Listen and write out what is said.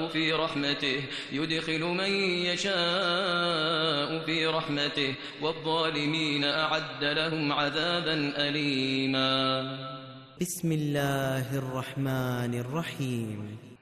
في رحمته يدخل من يشاء في رحمته والظالمين أعد لهم عذابا أليما. بسم الله الرحمن الرحيم.